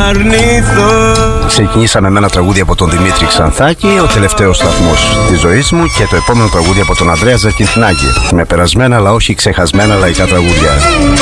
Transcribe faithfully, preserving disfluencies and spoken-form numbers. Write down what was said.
αρνηθώ. Ξεκινήσαμε με ένα τραγούδι από τον Δημήτρη Ξανθάκη, ο τελευταίος σταθμός της ζωής μου, και το επόμενο τραγούδι από τον Ανδρέα Ζακυνθινάκη, με περασμένα αλλά όχι ξεχασμένα λαϊκά τραγούδια.